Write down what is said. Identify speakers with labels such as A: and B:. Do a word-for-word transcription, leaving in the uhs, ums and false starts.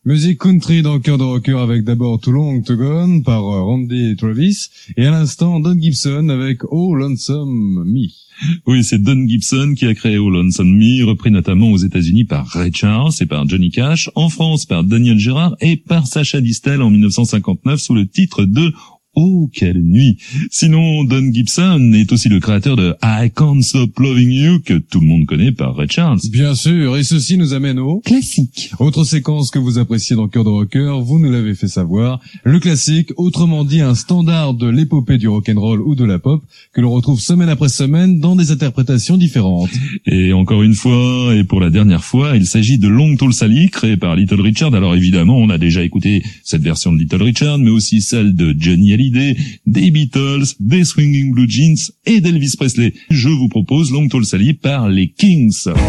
A: Musique country dans Cœur de Rocker avec d'abord Too Long to Gone par Randy Travis et à l'instant Don Gibson avec Oh Lonesome Me.
B: Oui, c'est Don Gibson qui a créé Oh Lonesome Me, repris notamment aux États-Unis par Ray Charles et par Johnny Cash, en France par Daniel Gérard et par Sacha Distel en dix-neuf cent cinquante-neuf sous le titre de Oh, quelle nuit. Sinon, Don Gibson est aussi le créateur de I Can't Stop Loving You, que tout le monde connaît par Ray Charles.
A: Bien sûr, et ceci nous amène au
C: classique.
A: Autre séquence que vous appréciez dans Cœur de Rocker, vous nous l'avez fait savoir, le classique, autrement dit un standard de l'épopée du rock'n'roll ou de la pop, que l'on retrouve semaine après semaine dans des interprétations différentes.
B: Et encore une fois, et pour la dernière fois, il s'agit de Long Tall Sally, créé par Little Richard. Alors évidemment, on a déjà écouté cette version de Little Richard, mais aussi celle de Johnny Hallyday, des Beatles, des Swinging Blue Jeans et d'Elvis Presley. Je vous propose Long Tall Sally par les Kings.